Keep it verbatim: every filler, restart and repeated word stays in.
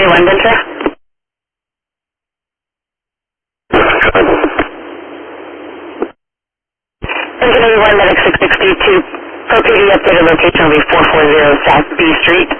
London, sir? Engine eighty-one, medic six six two, Pro P D updated location will be four forty South B Street.